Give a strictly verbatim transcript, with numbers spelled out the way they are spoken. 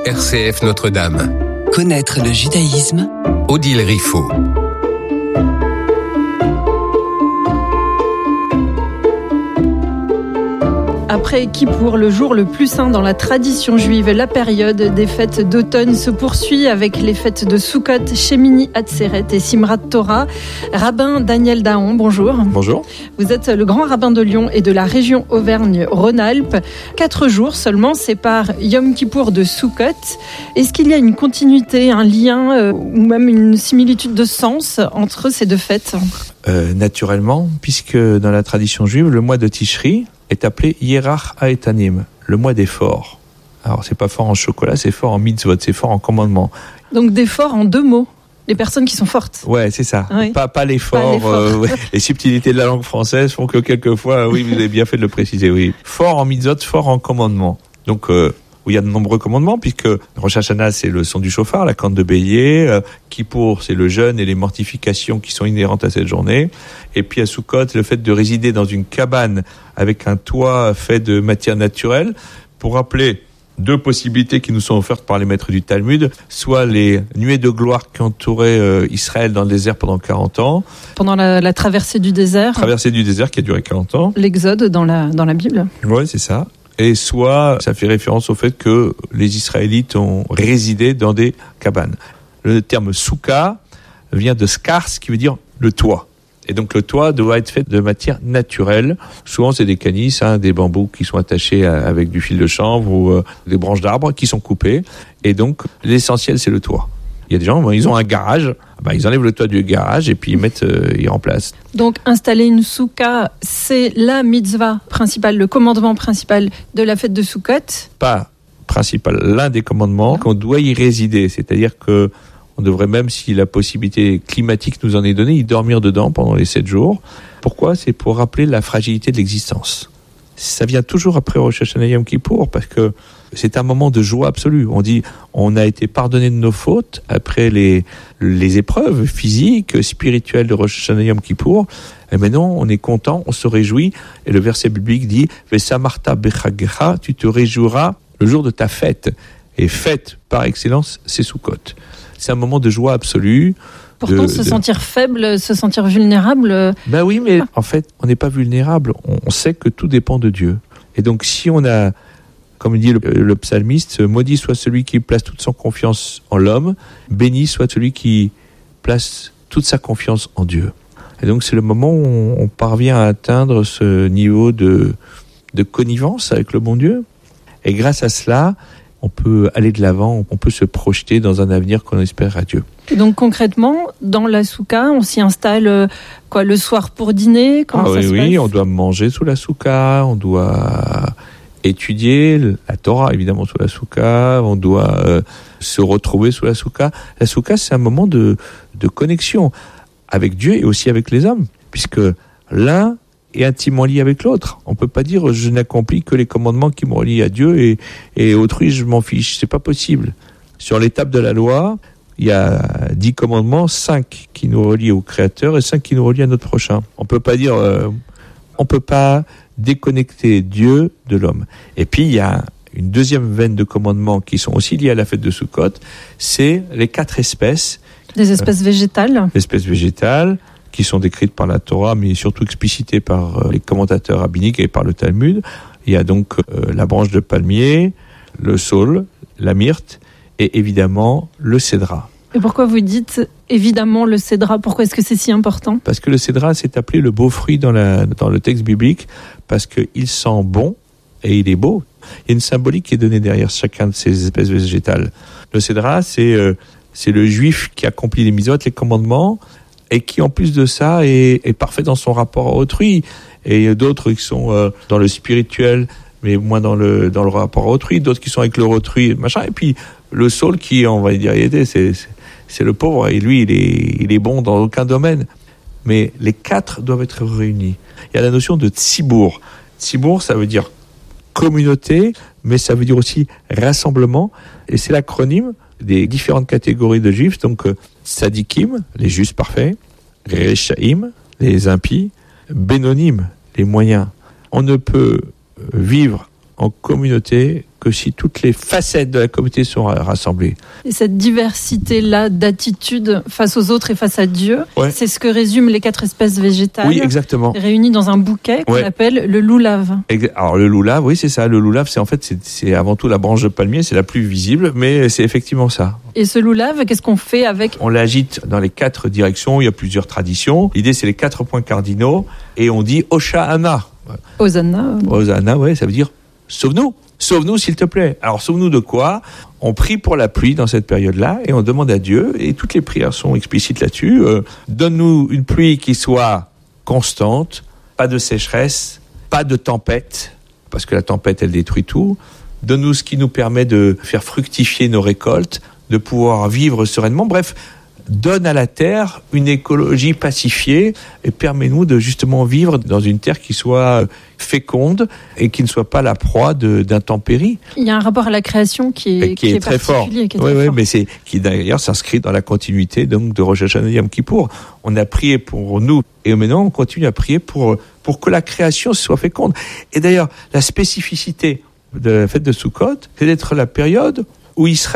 R C F Notre-Dame. Connaître le judaïsme. Odile Riffaut. Après Kippour, le jour le plus saint dans la tradition juive, la période des fêtes d'automne se poursuit avec les fêtes de Sukkot, Shemini Atzeret et Simrat Torah. Rabbin Daniel Daon, bonjour. Bonjour. Vous êtes le grand rabbin de Lyon et de la région Auvergne-Rhône-Alpes. Quatre jours seulement séparent Yom Kippour de Sukkot. Est-ce qu'il y a une continuité, un lien euh, ou même une similitude de sens entre ces deux fêtes ? euh, Naturellement, puisque dans la tradition juive, le mois de Tishri est appelé Yerach Haetanim, le mois d'effort. Alors, c'est pas fort en chocolat, c'est fort en mitzvot, c'est fort en commandement. Donc d'effort en deux mots. Les personnes qui sont fortes. Ouais, c'est ça. Oui. Pas, pas l'effort. Pas l'effort. Euh, ouais. Les subtilités de la langue française font que quelquefois, oui, vous avez bien fait de le préciser, oui. Fort en mitzvot, fort en commandement. Donc, euh, où il y a de nombreux commandements, puisque Rosh Hashanah, c'est le son du chauffard, la corne de bélier. Euh, Kippour, c'est le jeûne et les mortifications qui sont inhérentes à cette journée. Et puis à Sukkot, le fait de résider dans une cabane avec un toit fait de matière naturelle, pour rappeler deux possibilités qui nous sont offertes par les maîtres du Talmud, soit les nuées de gloire qui entouraient euh, Israël dans le désert pendant quarante ans. Pendant la, la traversée du désert. Traversée du désert qui a duré quarante ans. L'Exode dans la, dans la Bible. Oui, c'est ça. Et soit, ça fait référence au fait que les Israélites ont résidé dans des cabanes. Le terme souka vient de skars, qui veut dire le toit. Et donc le toit doit être fait de matière naturelle. Souvent c'est des canisses, hein, des bambous qui sont attachés à, avec du fil de chanvre ou euh, des branches d'arbres qui sont coupées. Et donc l'essentiel c'est le toit. Il y a des gens, ils ont un garage, bah, ils enlèvent le toit du garage et puis ils mettent, euh, ils remplacent. Donc installer une souka, c'est la mitzvah principale, le commandement principal de la fête de Sukkot. Pas principal, l'un des commandements, qu'on doit y résider. C'est-à-dire que on devrait même, si la possibilité climatique nous en est donnée, y dormir dedans pendant les sept jours. Pourquoi ? C'est pour rappeler la fragilité de l'existence. Ça vient toujours après Rosh Hashanah Yom Kippour, parce que c'est un moment de joie absolue. On dit, on a été pardonné de nos fautes après les, les épreuves physiques, spirituelles de Rosh Hashanah Yom Kippour. Et maintenant, on est content, on se réjouit. Et le verset biblique dit, Vesamarta bechagecha, tu te réjouiras le jour de ta fête. Et fête, par excellence, c'est Sukkot. C'est un moment de joie absolue. Pourtant, de, se de... sentir faible, se sentir vulnérable... Ben oui, mais en fait, on n'est pas vulnérable. On, on sait que tout dépend de Dieu. Et donc, si on a, comme dit le, le psalmiste, maudit soit celui qui place toute son confiance en l'homme, béni soit celui qui place toute sa confiance en Dieu. Et donc, c'est le moment où on, on parvient à atteindre ce niveau de, de connivence avec le bon Dieu. Et grâce à cela, on peut aller de l'avant, on peut se projeter dans un avenir qu'on espère à Dieu. Et donc concrètement, dans la souka, on s'y installe euh, quoi, le soir pour dîner ? Comment ah ça oui, se oui, passe ? on doit manger sous la souka, on doit étudier la Torah évidemment sous la souka, on doit euh, se retrouver sous la souka. La souka, c'est un moment de, de connexion avec Dieu et aussi avec les hommes, puisque l'un est intimement lié avec l'autre. On peut pas dire je n'accomplis que les commandements qui me relient à Dieu et, et autrui je m'en fiche. C'est pas possible. Sur l'étape de la loi, il y a dix commandements, cinq qui nous relient au Créateur et cinq qui nous relient à notre prochain. On peut pas dire, euh, on peut pas déconnecter Dieu de l'homme. Et puis il y a une deuxième veine de commandements qui sont aussi liés à la fête de Sukkot, c'est les quatre espèces. Des espèces euh, végétales. Espèces végétales, qui sont décrites par la Torah, mais surtout explicitées par les commentateurs rabbiniques et par le Talmud. Il y a donc euh, la branche de palmier, le saule, la myrte et évidemment le cédra. Et pourquoi vous dites évidemment le cédra ? Pourquoi est-ce que c'est si important ? Parce que le cédra, c'est appelé le beau fruit dans, la, dans le texte biblique, parce qu'il sent bon et il est beau. Il y a une symbolique qui est donnée derrière chacun de ces espèces végétales. Le cédra, c'est, euh, c'est le juif qui accomplit les mitzvot, les commandements, et qui en plus de ça est, est parfait dans son rapport à autrui. Et il y a d'autres qui sont euh, dans le spirituel, mais moins dans le dans le rapport à autrui, d'autres qui sont avec leur autrui, machin. Et puis le saule qui, on va dire, c'est, c'est, c'est le pauvre, et lui il est, il est bon dans aucun domaine. Mais les quatre doivent être réunis. Il y a la notion de tzibour. Tzibour, ça veut dire communauté, mais ça veut dire aussi rassemblement, et c'est l'acronyme des différentes catégories de juifs, donc euh, Sadikim, les justes parfaits, Rechaim, les impies, Bénonim, les moyens. On ne peut vivre en communauté que si toutes les facettes de la communauté sont rassemblées. Et cette diversité-là d'attitude face aux autres et face à Dieu, ouais. c'est ce que résument les quatre espèces végétales. Oui, exactement. Réunies dans un bouquet qu'on ouais. appelle le loulave. Alors le loulave, oui, c'est ça. Le loulave, c'est en fait, c'est, c'est avant tout la branche de palmier, c'est la plus visible, mais c'est effectivement ça. Et ce loulave, qu'est-ce qu'on fait avec ? On l'agite dans les quatre directions. Il y a plusieurs traditions. L'idée, c'est les quatre points cardinaux, et on dit Hosanna. Hosanna. Hosanna, ouais, ça veut dire sauve-nous. Sauve-nous, s'il te plaît. Alors, sauve-nous de quoi ? On prie pour la pluie dans cette période-là et on demande à Dieu, et toutes les prières sont explicites là-dessus, euh, donne-nous une pluie qui soit constante, pas de sécheresse, pas de tempête, parce que la tempête, elle détruit tout. Donne-nous ce qui nous permet de faire fructifier nos récoltes, de pouvoir vivre sereinement. Bref, donne à la terre une écologie pacifiée et permets-nous de justement vivre dans une terre qui soit féconde et qui ne soit pas la proie de, d'intempéries. Il y a un rapport à la création qui est, qui qui est, est très fort. Qui est oui, très oui, fort. mais c'est qui d'ailleurs s'inscrit dans la continuité donc de Rosh Hashanah Yom Kippour. On a prié pour nous et maintenant on continue à prier pour pour que la création soit féconde. Et d'ailleurs, la spécificité de la fête de Sukkot, c'est d'être la période où Israël